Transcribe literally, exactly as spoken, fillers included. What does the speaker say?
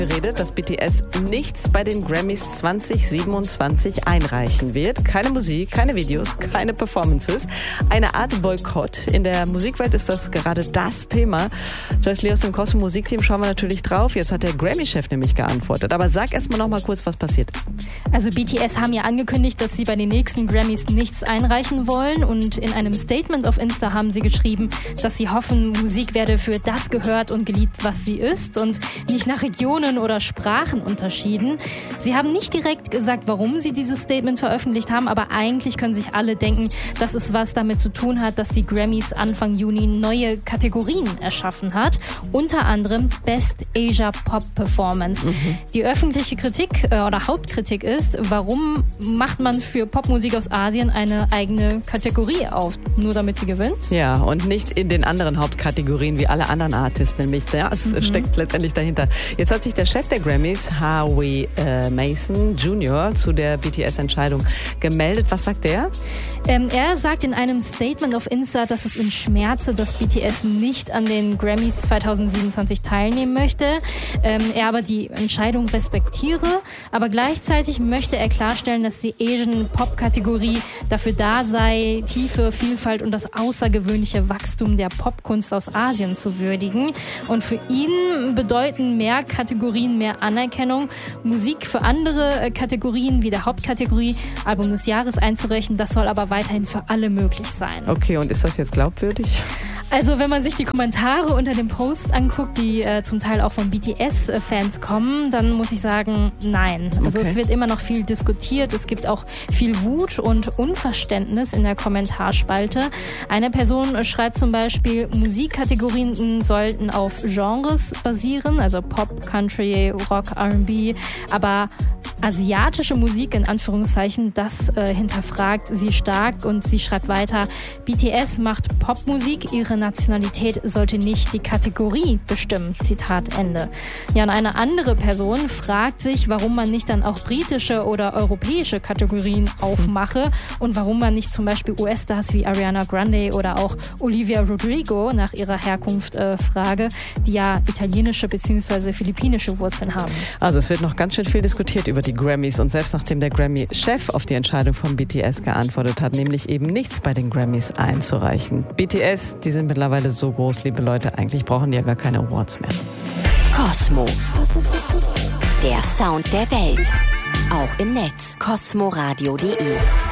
Geredet, dass B T S nichts bei den Grammys zwanzig siebenundzwanzig einreichen wird. Keine Musik, keine Videos, keine Performances. Eine Art Boykott. In der Musikwelt ist das gerade das Thema. Joyce Lee aus dem Cosmo Musikteam schauen wir natürlich drauf. Jetzt hat der Grammy-Chef nämlich geantwortet. Aber sag erst mal noch mal kurz, was passiert ist. Also B T S haben ja angekündigt, dass sie bei den nächsten Grammys nichts einreichen wollen. Und in einem Statement auf Insta haben sie geschrieben, dass sie hoffen, Musik werde für das gehört und geliebt, was sie ist und nicht nach Regionen oder Sprachen unterschieden. Sie haben nicht direkt gesagt, warum sie dieses Statement veröffentlicht haben, aber eigentlich können sich alle denken, dass es was damit zu tun hat, dass die Grammys Anfang Juni neue Kategorien erschaffen hat, unter anderem Best Asia Pop Performance. Mhm. Die öffentliche Kritik äh, oder Hauptkritik ist, warum macht man für Popmusik aus Asien eine eigene Kategorie auf, nur damit sie gewinnt? Ja, und nicht in den anderen Hauptkategorien wie alle anderen Artists, nämlich das mhm. steckt letztendlich dahinter. Jetzt hat sich der Chef der Grammys, Howie äh, Mason Junior, zu der B T S-Entscheidung gemeldet. Was sagt er? Ähm, er sagt in einem Statement auf Insta, dass es ihn schmerze, dass B T S nicht an den Grammys zwanzig siebenundzwanzig teilnehmen möchte. Ähm, er aber die Entscheidung respektiere, aber gleichzeitig möchte er klarstellen, dass die Asian Pop-Kategorie dafür da sei, Tiefe, Vielfalt und das außergewöhnliche Wachstum der Popkunst aus Asien zu würdigen. Und für ihn bedeuten mehr Kategorien mehr Anerkennung, Musik für andere Kategorien wie der Hauptkategorie Album des Jahres einzurechnen. Das soll aber weiterhin für alle möglich sein. Okay, und ist das jetzt glaubwürdig? Also wenn man sich die Kommentare unter dem Post anguckt, die äh, zum Teil auch von B T S-Fans kommen, dann muss ich sagen, nein. Also okay. Es wird immer noch viel diskutiert. Es gibt auch viel Wut und Unverständnis in der Kommentarspalte. Eine Person schreibt zum Beispiel, Musikkategorien sollten auf Genres basieren, also Pop, Country, Rock, R und B, aber asiatische Musik in Anführungszeichen, das äh, hinterfragt sie stark und sie schreibt weiter, B T S macht Popmusik, ihre Nationalität sollte nicht die Kategorie bestimmen. Zitat Ende. Ja, und eine andere Person fragt sich, warum man nicht dann auch britische oder europäische Kategorien aufmache und warum man nicht zum Beispiel U S-Stars wie Ariana Grande oder auch Olivia Rodrigo nach ihrer Herkunft äh, frage, die ja italienische bzw. philippinische Wurzeln haben. Also es wird noch ganz schön viel diskutiert über die Grammys und selbst nachdem der Grammy-Chef auf die Entscheidung von B T S geantwortet hat, nämlich eben nichts bei den Grammys einzureichen. B T S, die sind mittlerweile so groß, liebe Leute, eigentlich brauchen die ja gar keine Awards mehr. Cosmo. Der Sound der Welt. Auch im Netz. cosmoradio punkt de